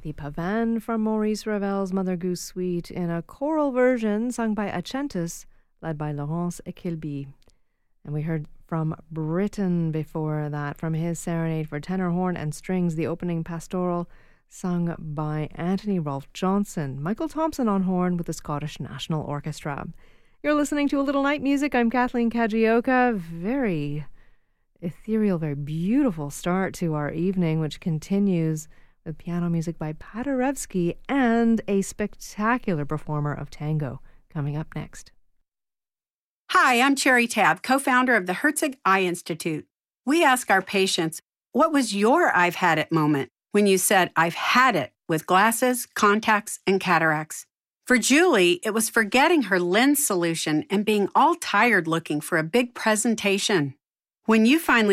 The Pavan from Maurice Ravel's Mother Goose Suite in a choral version sung by Achentus, led by Laurence Equilby. And we heard from Britten before that, from his Serenade for tenor, horn and strings, the opening pastoral sung by Anthony Rolfe Johnson. Michael Thompson on horn with the Scottish National Orchestra. You're listening to A Little Night Music. I'm Kathleen Kajioka. Very ethereal, very beautiful start to our evening, which continues with piano music by Paderewski and a spectacular performer of tango coming up next. Hi, I'm Cherry Tabb, co-founder of the Herzig Eye Institute. We ask our patients, what was your I've had it moment when you said, I've had it with glasses, contacts, and cataracts? For Julie, it was forgetting her lens solution and being all tired looking for a big presentation. When you finally